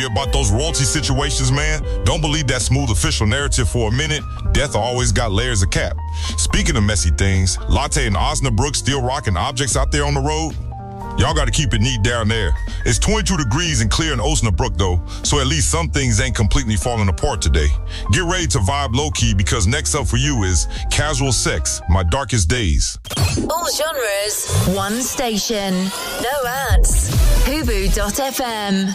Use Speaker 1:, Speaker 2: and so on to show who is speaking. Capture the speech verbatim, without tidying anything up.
Speaker 1: hear about those royalty situations, man? Don't believe that smooth official narrative for a minute. Death always got layers of cap. Speaking of messy things, Latte and Osnabrück still rocking objects out there on the road? Y'all gotta keep it neat down there. It's twenty-two degrees and clear in Osnabrück though, so at least some things ain't completely falling apart today. Get ready to vibe low-key because next up for you is Casual Sex, My Darkest Days.
Speaker 2: All genres, one station, no ads. Hubu dot f m.